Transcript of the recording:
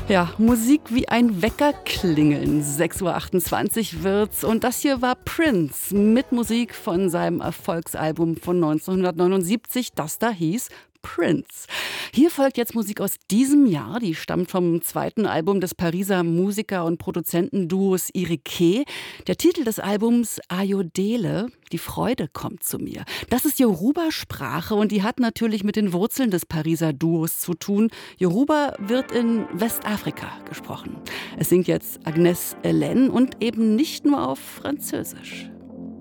Ja, Musik wie ein Wecker klingeln. 6:28 Uhr wird's. Und das hier war Prince mit Musik von seinem Erfolgsalbum von 1979, das da hieß Prince. Hier folgt jetzt Musik aus diesem Jahr. Die stammt vom zweiten Album des Pariser Musiker- und Produzentenduos Iriké. Der Titel des Albums Ayodele, die Freude kommt zu mir. Das ist Yoruba-Sprache und die hat natürlich mit den Wurzeln des Pariser Duos zu tun. Yoruba wird in Westafrika gesprochen. Es singt jetzt Agnès Hélène und eben nicht nur auf Französisch.